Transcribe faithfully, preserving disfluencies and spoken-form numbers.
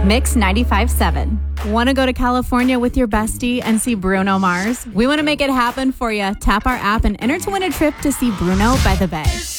Mix ninety-five point seven. Want to go to California with your bestie and see Bruno Mars? We want to make it happen for you. Tap our app and enter to win a trip to see Bruno by the Bay.